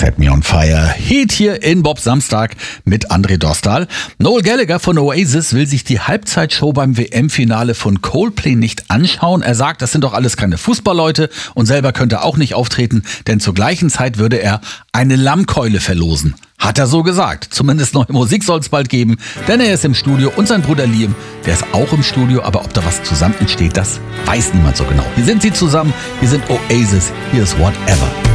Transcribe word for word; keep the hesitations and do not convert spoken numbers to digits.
Set Me on Fire. Heat hier in Bob Samstag mit André Dostal. Noel Gallagher von Oasis will sich die Halbzeitshow beim W M-Finale von Coldplay nicht anschauen. Er sagt, das sind doch alles keine Fußballleute und selber könnte er auch nicht auftreten, denn zur gleichen Zeit würde er eine Lammkeule verlosen. Hat er so gesagt. Zumindest neue Musik soll es bald geben, denn er ist im Studio und sein Bruder Liam, der ist auch im Studio, aber ob da was zusammen entsteht, das weiß niemand so genau. Hier sind sie zusammen, hier sind Oasis, hier ist Whatever.